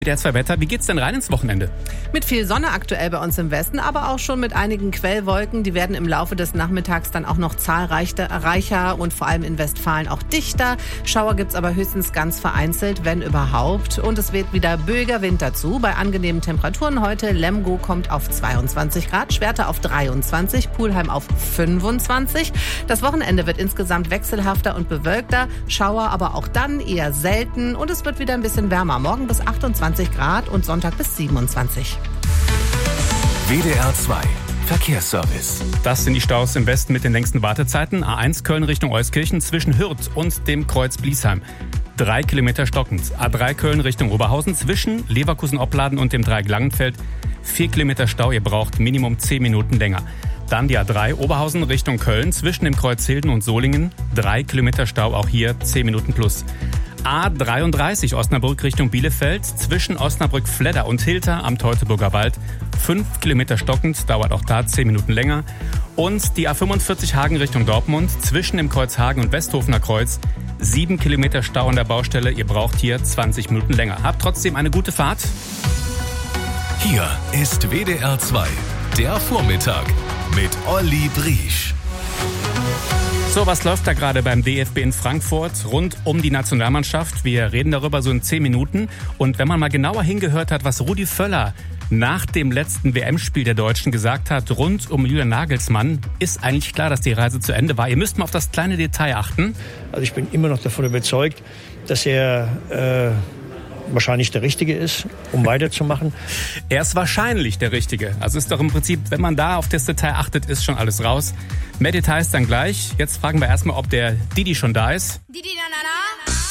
Der 2 Wetter, wie geht's denn rein ins Wochenende? Mit viel Sonne aktuell bei uns im Westen, aber auch schon mit einigen Quellwolken. Die werden im Laufe des Nachmittags dann auch noch zahlreicher und vor allem in Westfalen auch dichter. Schauer gibt's aber höchstens ganz vereinzelt, wenn überhaupt. Und es weht wieder böiger Wind dazu. Bei angenehmen Temperaturen heute. Lemgo kommt auf 22 Grad, Schwerte auf 23, Pulheim auf 25. Das Wochenende wird insgesamt wechselhafter und bewölkter. Schauer aber auch dann eher selten. Und es wird wieder ein bisschen wärmer. Morgen bis 28 Grad und Sonntag bis 27. WDR 2 Verkehrsservice. Das sind die Staus im Westen mit den längsten Wartezeiten. A1 Köln Richtung Euskirchen zwischen Hürth und dem Kreuz Bliesheim. 3 Kilometer stockend. A3 Köln Richtung Oberhausen zwischen Leverkusen-Opladen und dem Dreieck Langenfeld. 4 Kilometer Stau, ihr braucht Minimum 10 Minuten länger. Dann die A3 Oberhausen Richtung Köln zwischen dem Kreuz Hilden und Solingen. 3 Kilometer Stau, auch hier 10 Minuten plus. A33 Osnabrück Richtung Bielefeld zwischen Osnabrück-Fledder und Hilter am Teutoburger Wald. 5 Kilometer stockend, dauert auch da 10 Minuten länger. Und die A45 Hagen Richtung Dortmund zwischen dem Kreuz Hagen und Westhofener Kreuz. 7 Kilometer Stau an der Baustelle, ihr braucht hier 20 Minuten länger. Habt trotzdem eine gute Fahrt. Hier ist WDR 2, der Vormittag mit Olli Briesch. So, was läuft da gerade beim DFB in Frankfurt rund um die Nationalmannschaft? Wir reden darüber so in 10 Minuten. Und wenn man mal genauer hingehört hat, was Rudi Völler nach dem letzten WM-Spiel der Deutschen gesagt hat, rund um Julian Nagelsmann, ist eigentlich klar, dass die Reise zu Ende war. Ihr müsst mal auf das kleine Detail achten. Also ich bin immer noch davon überzeugt, dass er wahrscheinlich der Richtige ist, um weiterzumachen. Er ist wahrscheinlich der Richtige. Also ist doch im Prinzip, wenn man da auf das Detail achtet, ist schon alles raus. Mehr Details dann gleich. Jetzt fragen wir erstmal, ob der Didi schon da ist. Didi, na, na, na.